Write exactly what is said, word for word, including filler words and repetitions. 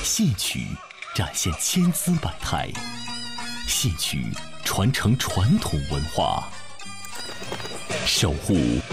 戏曲展现千姿百态，戏曲传承传统文化，守护